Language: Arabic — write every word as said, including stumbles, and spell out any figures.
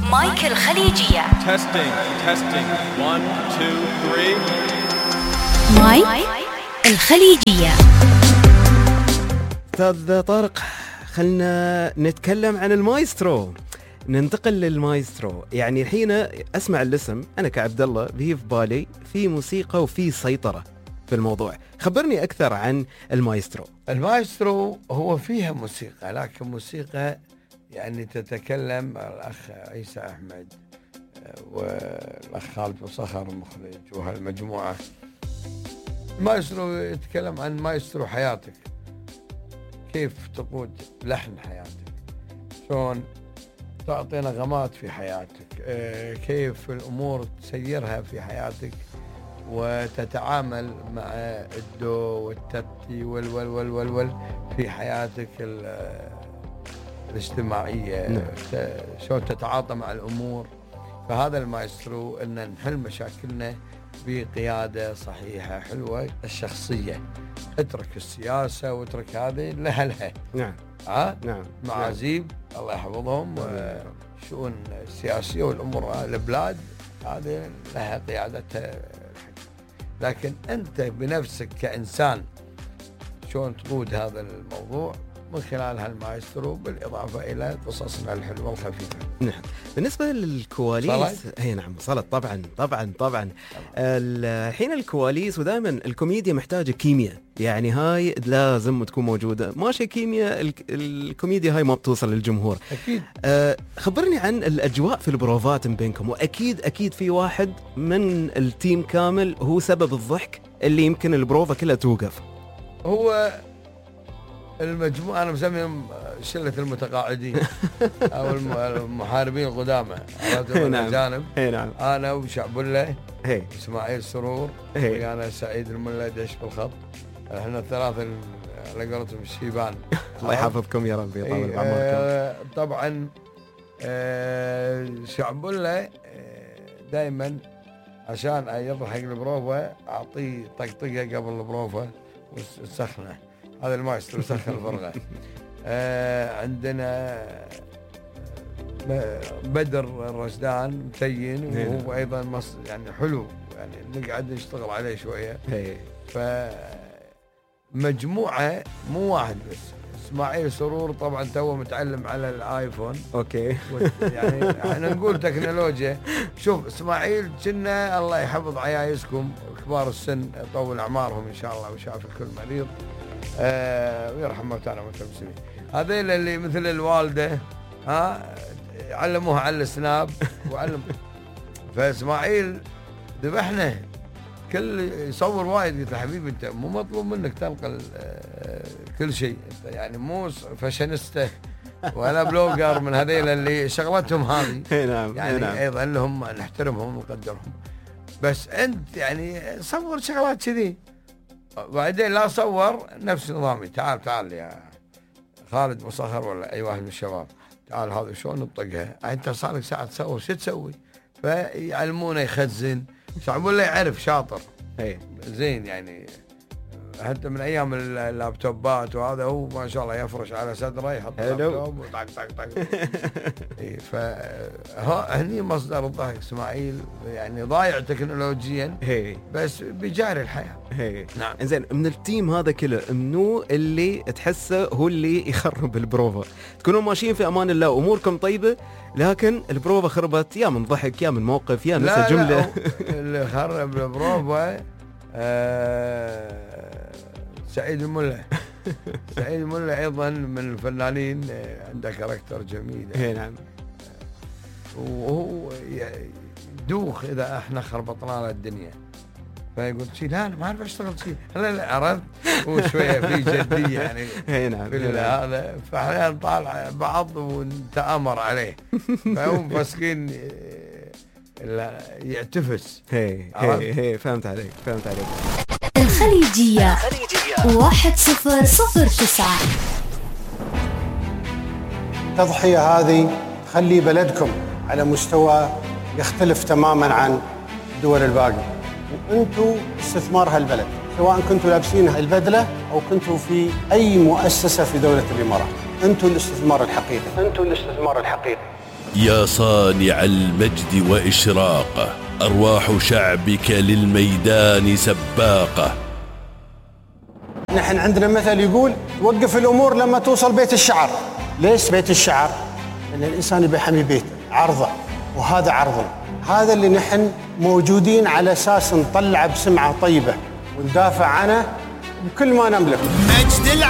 مايك الخليجية. Testing, testing, one, two, three. مايك الخليجية. أستاذ طارق، خلنا نتكلم عن المايسترو، ننتقل للمايسترو. يعني الحين أسمع الاسم أنا كعبد الله بيه في بالي في موسيقى وفي سيطرة في الموضوع. خبرني أكثر عن المايسترو. المايسترو هو فيها موسيقى، لكن موسيقى يعني تتكلم الأخ عيسى أحمد والأخ خالد بصخر المخرج وهالمجموعة. المايسترو يتكلم عن مايسترو حياتك، كيف تقود لحن حياتك، شلون تعطي نغمات في حياتك، كيف الأمور تسيرها في حياتك وتتعامل مع الدو والتتي والول والول وال في حياتك الاجتماعية. نعم. شلون تتعاطى مع الأمور. فهذا المايسترو أن نحل مشاكلنا بقيادة صحيحة حلوة. الشخصية اترك السياسة واترك هذه لها لها. نعم. ها؟ نعم. معازيب الله يحفظهم، شؤون السياسية والأمور البلاد هذه لها قيادتها. لكن أنت بنفسك كإنسان شلون تقود هذا الموضوع من خلال هالمايسترو، بالإضافة إلى قصصنا الحلوة والخفيفة. نعم. بالنسبة للكواليس، هي نعم وصلت طبعا طبعا طبعا. الحين الكواليس ودائما الكوميديا محتاجة كيمياء، يعني هاي لازم تكون موجودة. ماشي كيمياء الكوميديا هاي ما بتوصل للجمهور. أكيد. أه خبرني عن الأجواء في البروفات بينكم، وأكيد أكيد في واحد من التيم كامل هو سبب الضحك اللي يمكن البروفة كلها توقف. هو المجموعة أنا مسميهم شلة المتقاعدين أو المحاربين القدامى على الجانب. نعم. أنا وشعبولة، إسماعيل سرور، وأنا سعيد الملا دش بالخط. إحنا الثلاثة على قولتهم الشيبان. الله يحفظكم يا رب يطول بعمركم. طبعا شعبولة دائما عشان يضحك البروفة أعطيه طقطقة قبل البروفة والسخنة. هذا المايسترو سخن الفرقة. آه عندنا بدر الرشدان متين، وهو أيضا مص يعني حلو، يعني نقعد نشتغل عليه شوية. فمجموعة مو واحد بس. إسماعيل سرور طبعا توه متعلم على الآيفون. أوكي. يعني احنا نقول تكنولوجيا. شوف إسماعيل كنا الله يحفظ عيايسكم كبار السن يطول أعمارهم إن شاء الله ويشافي كل مريض. آه ويرحم موتانا وموتى المسلمين. هذيل اللي مثل الوالدة ها علموها على السناب وعلم. فإسماعيل ذبحنا كل يصور وايد. قلت له حبيبي انت مو مطلوب منك تنقل آه كل شيء، انت يعني مو فاشينيستا ولا بلوجر من هذيل اللي شغلتهم هذه. نعم. يعني نعم. ايضا لهم نحترمهم ونقدرهم، بس انت يعني صور شغلات كذي وبعدين لا صور نفس نظامي. تعال تعال يا خالد بصخر ولا اي واحد من الشباب، تعال هذا شلون نطقها، انت صار لك ساعه تصور شو تسوي؟ فيعلمونه يخزن. شعبولة يعرف شاطر زين، يعني حتى من ايام اللابتوبات وهذا هو ما شاء الله يفرش على صدره يحط اللابتوب وطق طق طق. اي فهني مصدر الضحك. اسماعيل يعني ضايع تكنولوجيا بس بجاري الحياه. نعم. زين، من التيم هذا كله منو اللي تحسه هو اللي يخرب البروفا؟ تكونوا ماشيين في امان الله اموركم طيبه، لكن البروفا خربت يا من ضحك يا من موقف يا نسى جمله. اللي خرب البروفا آه سعيد الملا. سعيد الملا ايضا من الفنانين، عنده كاركتر جميل. اي نعم. وهو دوخ اذا احنا خربطنا له الدنيا، فيقول شي لا انا ما اعرف اشتغل شي. لا لا عرفت، هو شويه في جديه يعني. اي نعم. هذا فاحنا نطالع بعض ونتامر عليه. فهم مسكين يعتفس. هي هي هي فهمت عليك فهمت عليك. الخليجية واحد صفر صفر تسعة. التضحية هذه تخلي بلدكم على مستوى يختلف تماما عن الدول الباقية، وانتم استثمار هالبلد، سواء كنتوا لابسين البدلة او كنتوا في اي مؤسسة في دولة الامارات. انتم الاستثمار الحقيقي، انتم الاستثمار الحقيقي. يا صانع المجد وإشراقه، أرواح شعبك للميدان سباقة. نحن عندنا مثل يقول وقف الأمور لما توصل بيت الشعر. ليش بيت الشعر؟ لأن الإنسان يبي يحمي بيته، عرضه، وهذا عرضنا. هذا اللي نحن موجودين على أساس نطلع بسمعة طيبة وندافع عنه بكل ما نملك.